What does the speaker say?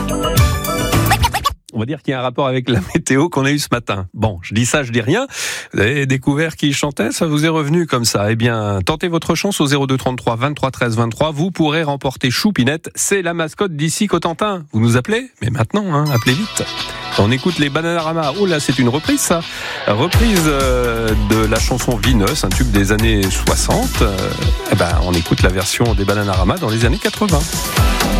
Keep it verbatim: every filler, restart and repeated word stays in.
On va dire qu'il y a un rapport avec la météo qu'on a eu ce matin. Bon, je dis ça, je dis rien. Vous avez découvert qui chantait, ça vous est revenu comme ça. Eh bien, tentez votre chance au zéro deux trente-trois vingt-trois treize vingt-trois. Vous pourrez remporter Choupinette. C'est la mascotte d'ici Cotentin. Vous nous appelez ? Mais maintenant, hein, appelez vite. On écoute les Bananarama. Oh là, c'est une reprise, ça. Reprise euh, de la chanson Vineuse, un tube des années soixante. Euh, eh ben, on écoute la version des Bananarama dans les années quatre-vingts.